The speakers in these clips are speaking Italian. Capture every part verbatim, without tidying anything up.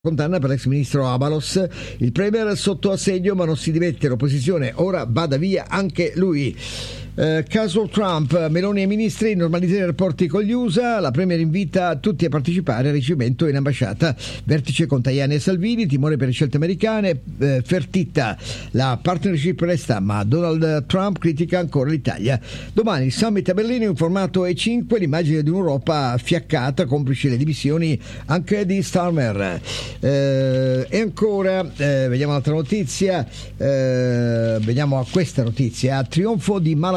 Condanna per l'ex ministro Avalos, il premier sotto assedio ma non si dimette, l'opposizione ora vada via anche lui. Eh, caso Trump, Meloni e i ministri normalizzare i rapporti con gli U S A, la premier invita tutti a partecipare al ricevimento in ambasciata, vertice con Tajani e Salvini, timore per le scelte americane, eh, fertita la partnership resta ma Donald Trump critica ancora l'Italia. Domani il summit a Berlino in formato E cinque, l'immagine di un'Europa fiaccata complici le dimissioni anche di Starmer. Eh, e ancora eh, vediamo un'altra notizia, eh, vediamo a questa notizia, trionfo di Malagò,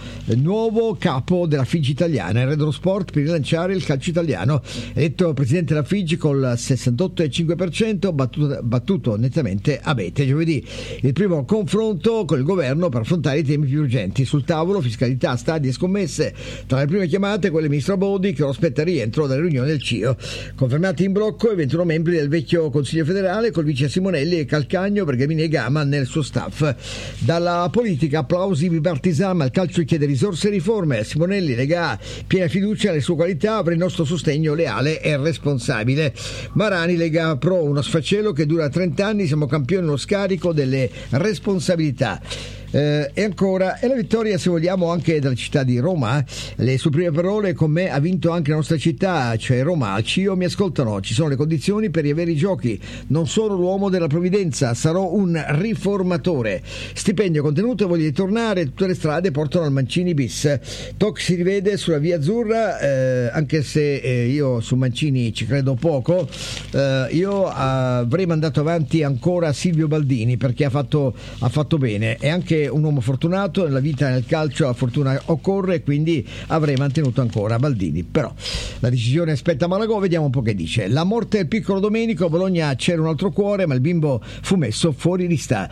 nuovo capo della Figi italiana, il Re dello Sport per rilanciare il calcio italiano, eletto presidente della Figi col sessantotto virgola cinque per cento, battuto, battuto nettamente Abete. Giovedì il primo confronto con il governo per affrontare i temi più urgenti, sul tavolo fiscalità, stadi e scommesse, tra le prime chiamate quelle del ministro Bodi che lo aspetta il rientro dalle riunioni del C I O, confermati in blocco i ventuno membri del vecchio Consiglio federale col vice Simonelli e Calcagno, Bergamini e Gama nel suo staff. Dalla politica applausi bipartisan, il calcio chiede risorse e riforme, Simonelli Lega piena fiducia nelle sue qualità, avrà il nostro sostegno leale e responsabile. Marani Lega Pro, uno sfacelo che dura trenta anni, siamo campioni nello scarico delle responsabilità. Eh, e ancora, e la vittoria se vogliamo anche della città di Roma, le sue prime parole: con me ha vinto anche la nostra città, cioè Roma, al C I O mi ascoltano, ci sono le condizioni per riavere i giochi, non sono l'uomo della provvidenza, sarò un riformatore, stipendio contenuto e voglio ritornare, tutte le strade portano al Mancini bis. Toc si rivede sulla via azzurra, eh, anche se eh, io su Mancini ci credo poco, eh, io avrei mandato avanti ancora Silvio Baldini perché ha fatto, ha fatto bene, e anche un uomo fortunato nella vita e nel calcio, la fortuna occorre e quindi avrei mantenuto ancora Baldini, però la decisione spetta a Malagò. Vediamo un po' che dice. La morte del piccolo Domenico, a Bologna c'era un altro cuore ma il bimbo fu messo fuori lista.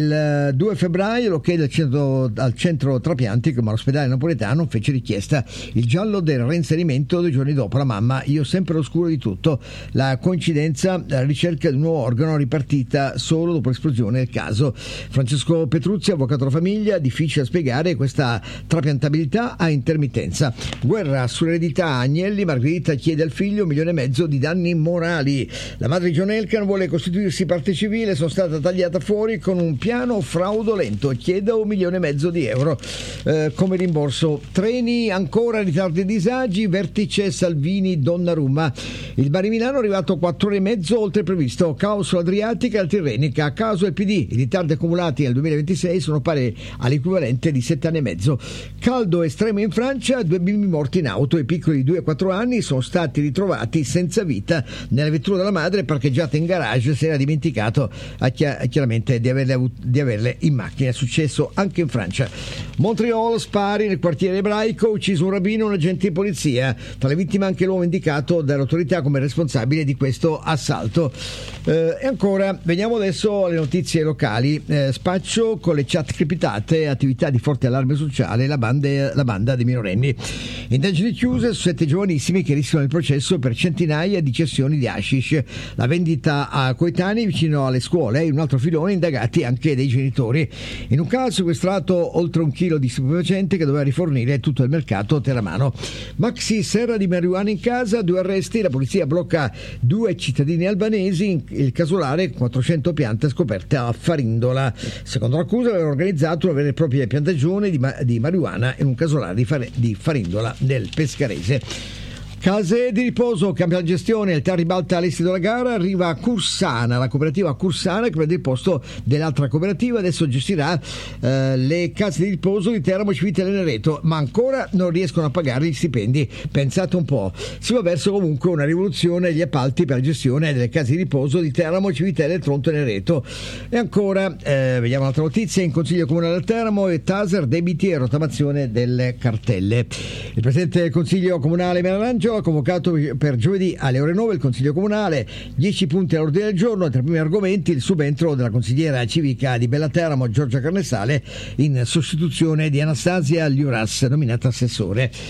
Il due febbraio lo chiede al centro, al centro trapianti, ma l'ospedale napoletano fece richiesta il giallo del reinserimento due giorni dopo la mamma, io sempre all'oscuro di tutto, la coincidenza, la ricerca di un nuovo organo ripartita solo dopo l'esplosione del caso. Francesco Petruzzi, avvocato della famiglia, difficile da spiegare questa trapiantabilità a intermittenza. Guerra sull'eredità, Agnelli, Margherita chiede al figlio un milione e mezzo di danni morali. La madre di John Elkann vuole costituirsi parte civile, sono stata tagliata fuori con un piano fraudolento, chiede un milione e mezzo di euro eh, come rimborso. Treni ancora ritardi e disagi, vertice Salvini Donnarumma. Il Bari Milano è arrivato quattro ore e mezzo oltre previsto, caos sull'Adriatica e la Tirrenica, a caso il P D, i ritardi accumulati nel duemilaventisei sono pari all'equivalente di sette anni e mezzo. Caldo estremo in Francia, due bimbi morti in auto, i piccoli di due e quattro anni sono stati ritrovati senza vita nella vettura della madre parcheggiata in garage, si era dimenticato a chi- chiaramente di averle, avut- di averle in macchina. È successo anche in Francia. Montreal, spari nel quartiere ebraico, ucciso un rabbino e un agente di polizia, tra le vittime anche l'uomo indicato dall'autorità come responsabile di questo assalto. Eh, e ancora veniamo adesso alle notizie locali. Eh, spaccio con le chat criptate, attività di forte allarme sociale, la, bande, la banda dei minorenni. Indagini chiuse su sette giovanissimi che rischiano il processo per centinaia di cessioni di hashish, la vendita a coetanei vicino alle scuole, in un altro filone indagati anche dei genitori. In un caso sequestrato oltre un chilo di stupefacente che doveva rifornire tutto il mercato terramano. Maxi serra di marijuana in casa, due arresti, la polizia blocca due cittadini albanesi, il casolare quattrocento piante scoperte a Farindola. Secondo l'accusa avevano organizzato una vera e propria piantagione di, ma- di marijuana in un casolare di, Fare- di Farindola nel Pescarese. Case di riposo, cambia la gestione, il TAR ribalta all'esito della gara, arriva a Cursana, la cooperativa Cursana che prende il posto dell'altra cooperativa, adesso gestirà eh, le case di riposo di Teramo, Civitella e Nereto, ma ancora non riescono a pagare gli stipendi, pensate un po'. Si va verso comunque una rivoluzione degli appalti per la gestione delle case di riposo di Teramo, Civitella, Tronto e Nereto. E ancora, eh, vediamo un'altra notizia, in Consiglio Comunale del Teramo e Taser, debiti e rottamazione delle cartelle. Il Presidente del Consiglio Comunale Melanangelo ha convocato per giovedì alle ore nove il Consiglio Comunale, dieci punti all'ordine del giorno, tra i primi argomenti il subentro della consigliera civica di Bellateramo Giorgia Carnesale in sostituzione di Anastasia Liuras, nominata assessore.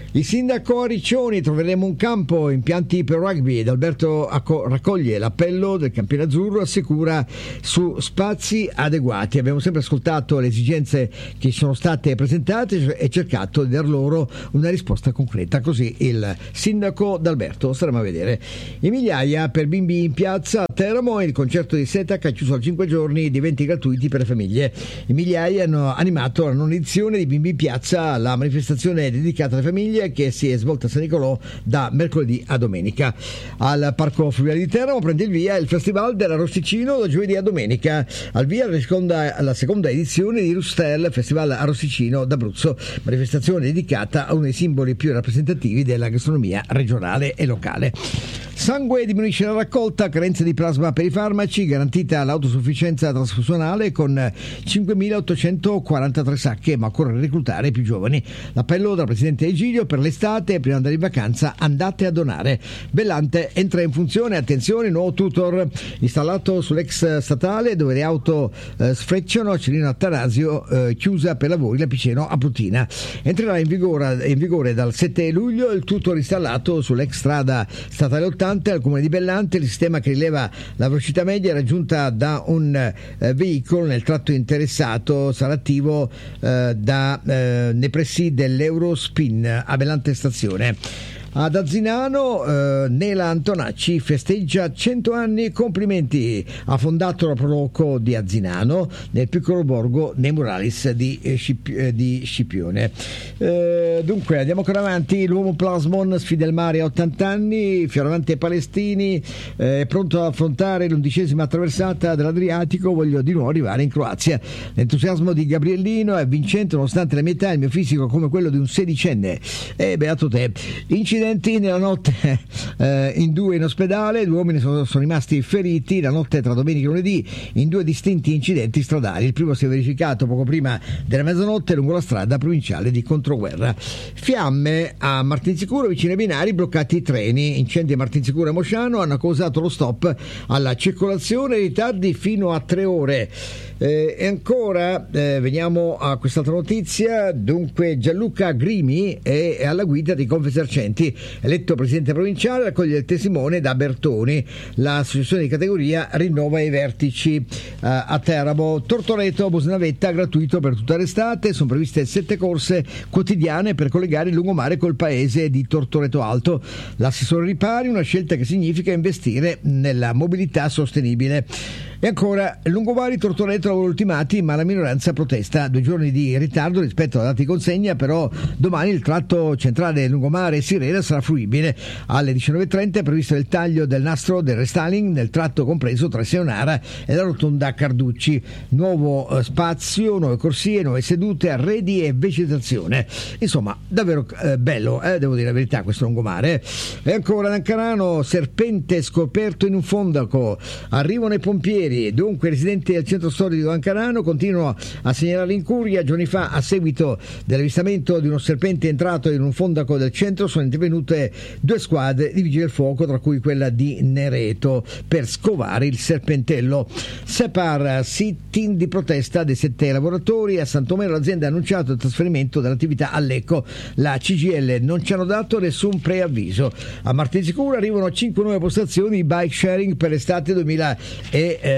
Il sindaco a Riccioni, troveremo un campo, impianti per rugby ed Alberto acco- raccoglie l'appello del campione azzurro, assicura su spazi adeguati. Abbiamo sempre ascoltato le esigenze che sono state presentate e cercato di dar loro una risposta concreta, così il sindaco d'Alberto. Staremo a vedere. I migliaia per bimbi in piazza a Teramo, il concerto di Setac ha chiuso a cinque giorni di eventi gratuiti per le famiglie. I migliaia hanno animato la non edizione di Bimbi in piazza, la manifestazione dedicata alle famiglie che si è svolta a San Nicolò da mercoledì a domenica. Al Parco Fluviale di Teramo prende il via il Festival dell'Arrosticino da giovedì a domenica. Al via la seconda, la seconda edizione di Rustel, Festival Arrosticino d'Abruzzo, manifestazione dedicata a uno dei simboli più rappresentativi della gastronomia regionale e locale. Sangue diminuisce la raccolta, carenza di plasma per i farmaci, garantita l'autosufficienza trasfusionale con cinquemilaottocentoquarantatré sacche, ma occorre reclutare più giovani. L'appello dal presidente Egidio: per l'estate, prima di andare in vacanza, andate a donare. Bellante entra in funzione, attenzione, nuovo tutor installato sull'ex statale dove le auto eh, sfrecciano, Cirino Attanasio, eh, chiusa per lavori la Piceno a Plutina. Entrerà in vigore, in vigore dal sette luglio il tutor installato sull'ex strada statale ottanta al comune di Bellante. Il sistema che rileva la velocità media raggiunta da un eh, veicolo nel tratto interessato sarà attivo eh, da eh, nei pressi dell'Eurospin a Bellante stazione. Ad Azinano eh, Nela Antonacci festeggia cento anni, complimenti, ha fondato la Proloco di Azinano nel piccolo borgo nei Muralis di, eh, Scip- eh, di Scipione. Eh, dunque andiamo ancora avanti. L'uomo Plasmon sfida il mare a ottanta anni, Fioravanti e Palestini, è eh, pronto ad affrontare l'undicesima traversata dell'Adriatico, voglio di nuovo arrivare in Croazia. L'entusiasmo di Gabriellino è vincente nonostante la mia età, il mio fisico è come quello di un sedicenne. E eh, beato te. Incidenti nella notte eh, in due in ospedale, due uomini sono, sono rimasti feriti la notte tra domenica e lunedì in due distinti incidenti stradali. Il primo si è verificato poco prima della mezzanotte lungo la strada provinciale di Controguerra. Fiamme a Martinsicuro, vicino ai binari, bloccati i treni. Incendi a Martinsicuro e Mosciano hanno causato lo stop alla circolazione, ritardi fino a tre ore. Eh, e ancora eh, veniamo a quest'altra notizia. Dunque Gianluca Grimi è alla guida dei Confesercenti, eletto presidente provinciale, raccoglie il testimone da Bertoni. L'associazione di categoria rinnova i vertici eh, a Teramo. Tortoreto Bosnavetta gratuito per tutta l'estate, sono previste sette corse quotidiane per collegare il lungomare col paese di Tortoreto Alto. L'assessore Ripari, una scelta che significa investire nella mobilità sostenibile. E ancora lungomari Tortoreto lavori ultimati, ma la minoranza protesta. Due giorni di ritardo rispetto alla data di consegna, però domani il tratto centrale lungomare Sirena sarà fruibile. Alle diciannove e trenta è previsto il taglio del nastro del restyling nel tratto compreso tra Seonara e la rotonda Carducci. Nuovo eh, spazio, nuove corsie, nuove sedute, arredi e vegetazione. Insomma, davvero eh, bello, eh, devo dire la verità, questo lungomare. E ancora ad Ancarano, serpente scoperto in un fondaco. Arrivano i pompieri. Dunque i residenti del centro storico di Ancarano continuano a segnalare l'incuria. Giorni fa, a seguito dell'avvistamento di uno serpente entrato in un fondaco del centro, sono intervenute due squadre di vigili del fuoco, tra cui quella di Nereto, per scovare il serpentello. Separ sit-in di protesta dei sette lavoratori. A Santomero l'azienda ha annunciato il trasferimento dell'attività a Lecco. La C G I L non ci hanno dato nessun preavviso. A Martinsicuro arrivano cinque nuove postazioni di bike sharing per l'estate duemilaventisei.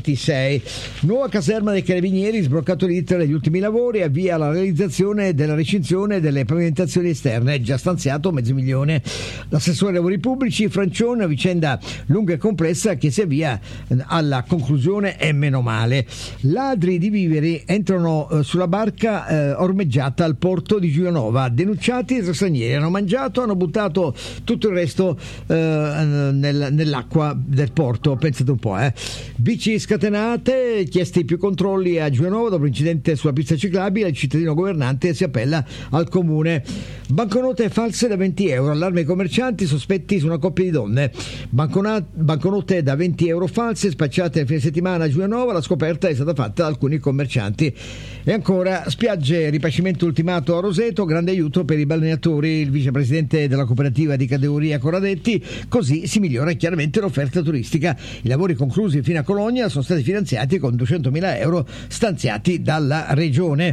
Nuova caserma dei Carabinieri, sbloccato l'iter degli ultimi lavori, avvia la realizzazione della recinzione delle pavimentazioni esterne, già stanziato mezzo milione. L'assessore ai lavori pubblici Francione, una vicenda lunga e complessa che si avvia alla conclusione e meno male. Ladri di viveri entrano eh, sulla barca eh, ormeggiata al porto di Giulianova, denunciati tre stranieri, hanno mangiato, hanno buttato tutto il resto eh, nel, nell'acqua del porto, pensate un po'. Eh. Bici scatenate, chiesti più controlli a Giulianova dopo l'incidente sulla pista ciclabile, il cittadino governante si appella al comune. Banconote false da venti euro, allarme ai commercianti sospetti su una coppia di donne. Bancona- banconote da venti euro false spacciate nel fine settimana a Giulianova, la scoperta è stata fatta da alcuni commercianti. E ancora spiagge, ripascimento ultimato a Roseto, grande aiuto per i balneatori, il vicepresidente della cooperativa di categoria Corradetti, così si migliora chiaramente l'offerta turistica. I lavori conclusi fino a Colombo Bologna sono stati finanziati con duecentomila euro stanziati dalla regione.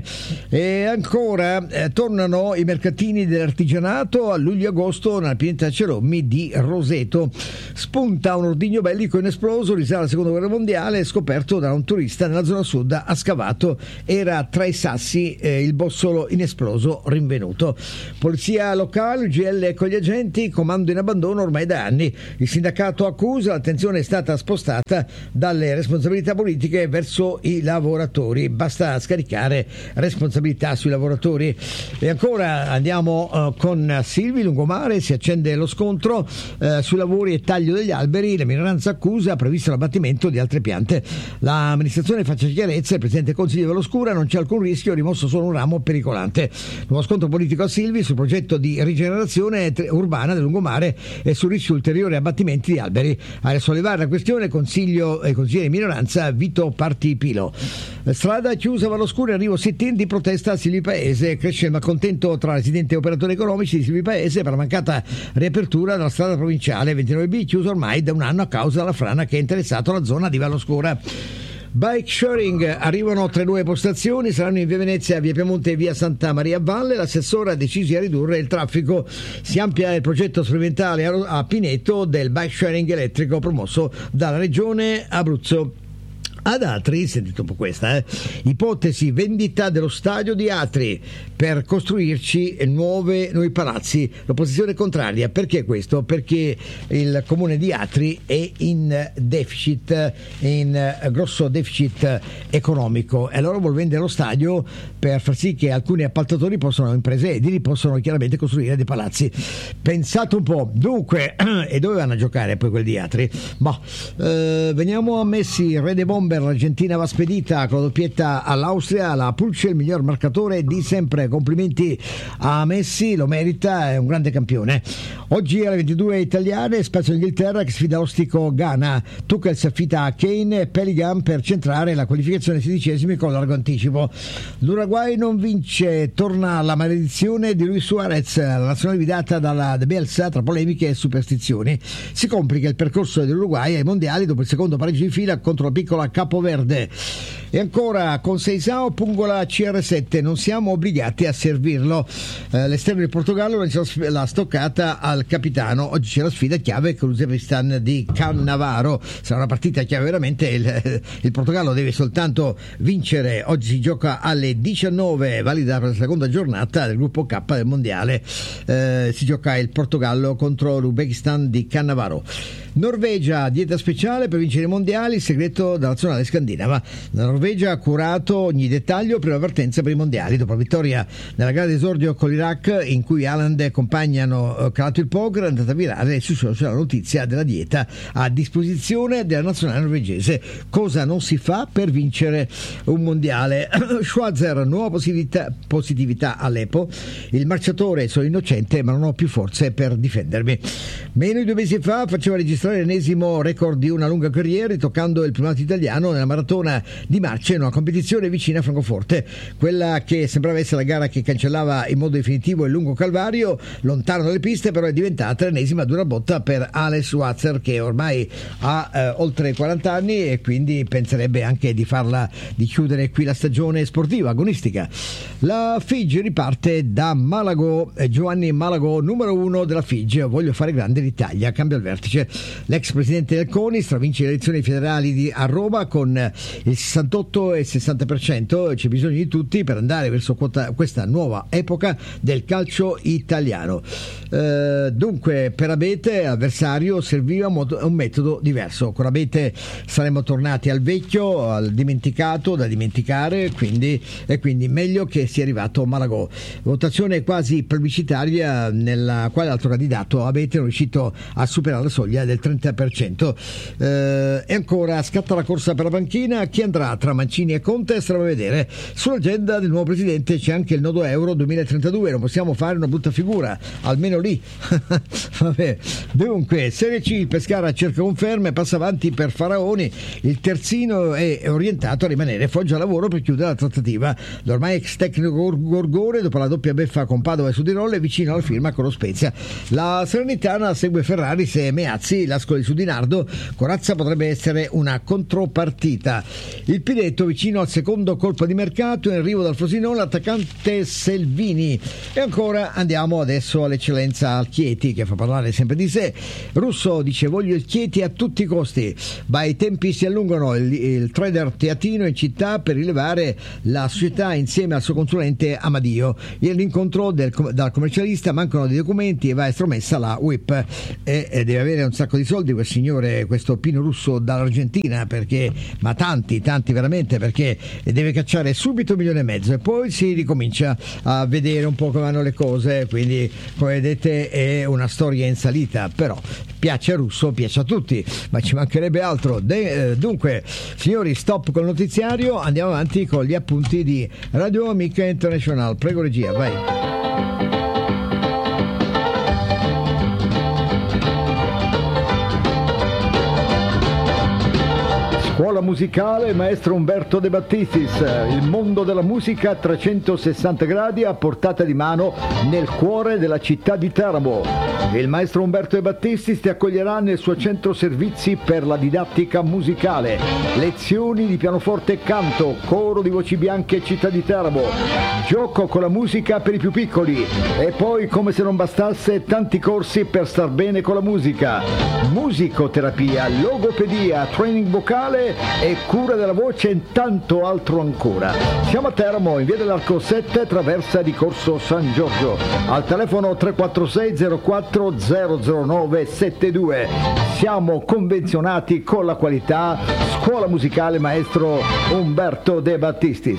E ancora eh, tornano i mercatini dell'artigianato a luglio-agosto nella pineta Cerommi di Roseto. Spunta un ordigno bellico inesploso risale alla seconda guerra mondiale, scoperto da un turista nella zona sud, ha scavato, era tra i sassi eh, il bossolo inesploso rinvenuto. Polizia locale, U G L con gli agenti, comando in abbandono ormai da anni. Il sindacato accusa, l'attenzione è stata spostata dalle responsabilità politiche verso i lavoratori, basta scaricare responsabilità sui lavoratori. E ancora andiamo uh, con Silvi, Lungomare, si accende lo scontro uh, sui lavori e taglio degli alberi, la minoranza accusa, previsto l'abbattimento di altre piante. L'amministrazione faccia chiarezza, il Presidente del Consiglio ve lo scura, non c'è alcun rischio, rimosso solo un ramo pericolante. Nuovo scontro politico a Silvi sul progetto di rigenerazione urbana del lungomare e sul rischio ulteriore abbattimenti di alberi. A risollevare la questione consiglio e consigliere di minoranza Vito Partipilo. Strada chiusa Valloscura, arrivo sit-in di protesta a Silvi Paese, cresce il malcontento tra residenti e operatori economici di Silvi Paese per la mancata riapertura della strada provinciale ventinove B, chiusa ormai da un anno a causa della frana che ha interessato la zona di Valloscura. Bike sharing, arrivano tre nuove postazioni, saranno in via Venezia, via Piemonte e via Santa Maria Valle. L'assessore ha deciso di ridurre il traffico. Si amplia il progetto sperimentale a Pineto del bike sharing elettrico promosso dalla regione Abruzzo. Ad Atri, sentite un po' questa, eh? ipotesi vendita dello stadio di Atri per costruirci nuove, nuovi palazzi. L'opposizione contraria, perché questo? Perché il comune di Atri è in deficit, in grosso deficit economico, e allora vuol vendere lo stadio per far sì che alcuni appaltatori possano, imprese edili, possono chiaramente costruire dei palazzi. Pensate un po', dunque, e dove vanno a giocare poi quelli di Atri? Ma eh, veniamo a Messi, re dei bomber. L'Argentina va spedita con la doppietta all'Austria, la Pulce il miglior marcatore di sempre. Complimenti a Messi, lo merita, è un grande campione. Oggi alle ventidue italiane, spazio Inghilterra che sfida l'ostico Ghana. Tuchel si affida a Kane e Pellingham per centrare la qualificazione sedicesimi con largo anticipo. L'Uruguay non vince, torna la maledizione di Luis Suarez, la nazionale guidata dalla De Bielsa tra polemiche e superstizioni. Si complica il percorso dell'Uruguay ai mondiali dopo il secondo pareggio di fila contro la piccola Capoverde. E ancora con Seisao pungola C R sette, non siamo obbligati a servirlo. Eh, l'esterno del Portogallo l'ha stoccata al capitano. Oggi c'è la sfida chiave con l'Uzbekistan di Cannavaro, sarà una partita chiave veramente. Il, il Portogallo deve soltanto vincere. Oggi si gioca alle diciannove, valida per la seconda giornata del gruppo K del mondiale. Eh, si gioca il Portogallo contro l'Uzbekistan di Cannavaro. Norvegia, dieta speciale per vincere i mondiali, il segreto della nazionale scandinava. La Norvegia ha curato ogni dettaglio per la partenza per i mondiali. Dopo la vittoria nella gara d'esordio con l'Iraq, in cui Haaland e compagni hanno calato il poker, è andata virale sui social la notizia della dieta a disposizione della nazionale norvegese. Cosa non si fa per vincere un mondiale? Schwarzer, nuova positività, positività all'E P O. Il marciatore, sono innocente ma non ho più forze per difendermi. Meno di due mesi fa faceva registrare l'ennesimo record di una lunga carriera, toccando il primato italiano nella maratona di marcia in una competizione vicina a Francoforte. Quella che sembrava essere la gara che cancellava in modo definitivo il lungo calvario lontano dalle piste, però è diventata l'ennesima dura botta per Alex Schwarzer, che ormai ha eh, oltre quaranta anni e quindi penserebbe anche di farla, di chiudere qui la stagione sportiva agonistica. La Figi riparte da Malago, Giovanni Malago, numero uno della Figi. Voglio fare grande l'Italia, cambia il vertice. L'ex presidente del CONI stravince le elezioni federali di, a Roma con il sessantotto e il sessanta per cento. C'è bisogno di tutti per andare verso quota, questa nuova epoca del calcio italiano. Eh, dunque per Abete, avversario, serviva un metodo diverso. Con Abete saremmo tornati al vecchio, al dimenticato, da dimenticare, quindi, e quindi meglio che sia arrivato Malagò. Votazione quasi plebiscitaria nella quale l'altro candidato Abete è riuscito a superare la soglia del trenta per cento. Eh, e ancora scatta la corsa per la panchina. Chi andrà tra Mancini e Conte staremo a vedere. Sull'agenda del nuovo presidente c'è anche il nodo Euro duemilatrentadue. Non possiamo fare una brutta figura, almeno lì. Vabbè. Dunque, Serie C, il Pescara cerca conferme, passa avanti per Faraoni. Il terzino è orientato a rimanere, foggia lavoro per chiudere la trattativa. L'ormai ex tecnico Gorgone, dopo la doppia beffa con Padova e Sudtirolo, è vicino alla firma con lo Spezia. La Salernitana segue Ferrari se Meazzi Ascoli su Di Nardo. Corazza potrebbe essere una contropartita. Il Piretto vicino al secondo colpo di mercato, in arrivo dal Frosinone l'attaccante Selvini. E ancora andiamo adesso all'eccellenza al Chieti, che fa parlare sempre di sé. Russo dice: voglio il Chieti a tutti i costi, ma i tempi si allungano. Il, il trader teatino è in città per rilevare la società insieme al suo consulente Amadio. Ieri l'incontro del, dal commercialista, mancano dei documenti e va estromessa la U I P, e, e deve avere un sacco di soldi quel signore, questo Pino Russo dall'Argentina, perché ma tanti tanti veramente, perché deve cacciare subito un milione e mezzo e poi si ricomincia a vedere un po' come vanno le cose. Quindi come vedete è una storia in salita, però piace a Russo, piace a tutti, ma ci mancherebbe altro. De- eh, dunque signori, stop col notiziario, andiamo avanti con gli appunti di Radio Amica International. Prego regia, vai. Scuola musicale Maestro Umberto De Battistis, il mondo della musica a trecentosessanta gradi a portata di mano nel cuore della città di Teramo. Il maestro Umberto De Battistis ti accoglierà nel suo centro servizi per la didattica musicale, lezioni di pianoforte e canto, coro di voci bianche città di Teramo, gioco con la musica per i più piccoli e poi, come se non bastasse, tanti corsi per star bene con la musica, musicoterapia, logopedia, training vocale e cura della voce e tanto altro ancora. Siamo a Teramo, in via dell'Arco sette, traversa di Corso San Giorgio, al telefono tre quattro sei zero quattro zero zero nove sette due. Siamo convenzionati con la qualità. Scuola musicale Maestro Umberto De Battistis.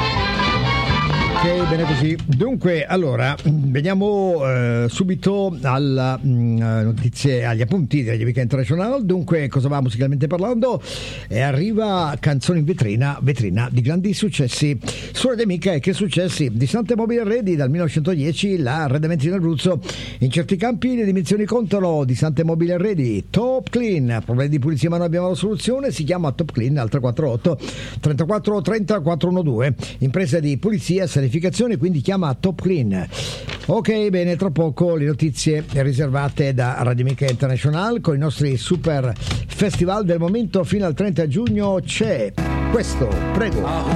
Ok, bene così. Dunque, allora, veniamo eh, subito alla mh, notizie, agli appunti di Radio Amica International. Dunque, cosa va musicalmente parlando? E arriva canzone in vetrina, vetrina di grandi successi. Su Radio Amica, e che successi? Di Sante Mobile Arredi dal millenovecentodieci, la arredamenti in Abruzzo. In certi campi le dimensioni contano. Di Sante Mobile Arredi, Top Clean. Problemi di pulizia, ma noi abbiamo la soluzione. Si chiama Top Clean al tre quattro otto trentaquattro trenta quattrocentododici. Impresa di pulizia, quindi chiama Top Clean. Ok, bene, tra poco le notizie riservate da Radio Amica International con i nostri super festival del momento fino al trenta giugno. C'è questo, prego.